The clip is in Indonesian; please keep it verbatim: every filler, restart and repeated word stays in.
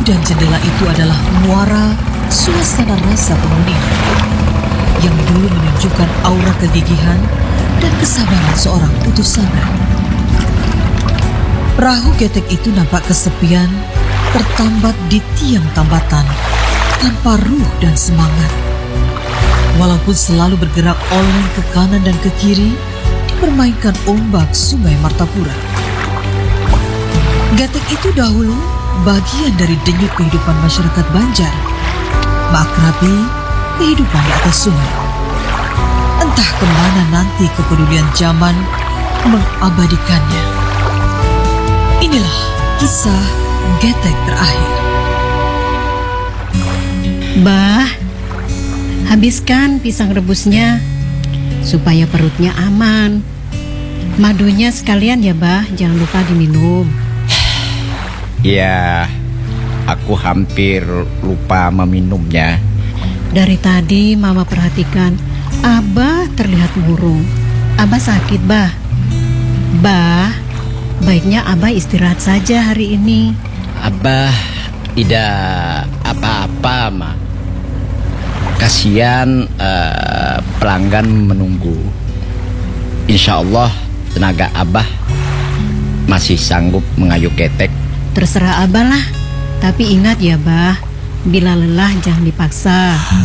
dan jendela itu adalah muara suasana rasa penghunian yang dulu menunjukkan aura kegigihan dan kesabaran seorang utusannya. Perahu getek itu nampak kesepian, tertambat di tiang tambatan, tanpa ruh dan semangat. Walaupun selalu bergerak oleng ke kanan dan ke kiri, dipermainkan ombak sungai Martapura. Getek itu dahulu bagian dari denyut kehidupan masyarakat Banjar, mengakrabi kehidupan di atas sungai. Entah kemana nanti kepedulian zaman mengabadikannya. Inilah kisah getek terakhir. Bah, habiskan pisang rebusnya supaya perutnya aman. Madunya sekalian ya, Bah, jangan lupa diminum. Ya, aku hampir lupa meminumnya. Dari tadi Mama perhatikan Abah terlihat murung. Abah sakit, Bah. Bah, baiknya Abah istirahat saja hari ini. Abah tidak apa-apa, Ma. Kasihan uh, pelanggan menunggu. Insya Allah tenaga Abah masih sanggup mengayuh getek. Terserah Abah lah. Tapi ingat ya, Bah, bila lelah jangan dipaksa.